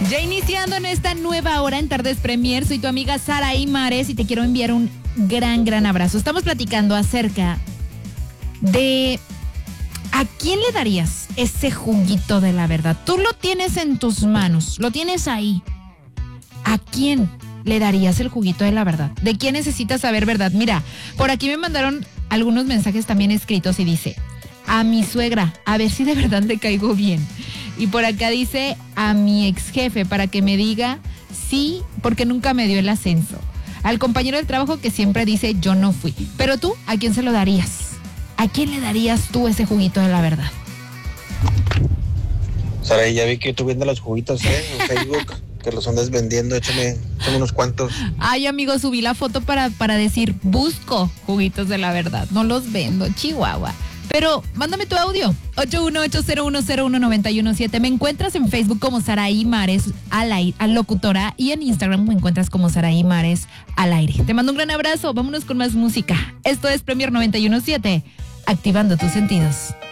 Ya iniciando en esta nueva hora en Tardes Premier, soy tu amiga Saraí Mares y te quiero enviar un gran abrazo. Estamos platicando acerca de ¿a quién le darías ese juguito de la verdad? Tú lo tienes en tus manos, lo tienes ahí. ¿A quién le darías el juguito de la verdad? ¿De quién necesitas saber verdad? Mira, por aquí me mandaron algunos mensajes también escritos y dice: a mi suegra, a ver si de verdad le caigo bien. Y por acá dice: a mi ex jefe, para que me diga sí, porque nunca me dio el ascenso. Al compañero del trabajo que siempre dice yo no fui. Pero tú, ¿a quién se lo darías? ¿A quién le darías tú ese juguito de la verdad? Sara, ya vi que tú vendes los juguitos en Facebook, que los andas vendiendo, échame unos cuantos. Ay, amigo, subí la foto para decir, busco juguitos de la verdad, no los vendo, Chihuahua. Pero mándame tu audio, 81801019117. Me encuentras en Facebook como Saraí Mares al locutora, y en Instagram me encuentras como Saraí Mares al aire. Te mando un gran abrazo, vámonos con más música. Esto es Premier 91.7, activando tus sentidos.